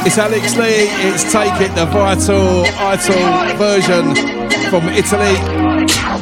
It's Alex Lee, it's Take It, the Vital Ital version from Italy.